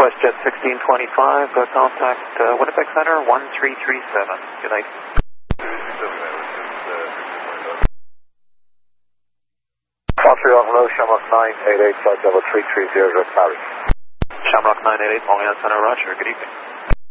WestJet 1625, contact Winnipeg Center 1337. Good night. Montreal, hello, Shamrock 988, flight level 330, direct Paris. Shamrock 988, Montreal Center, Roger. Good evening.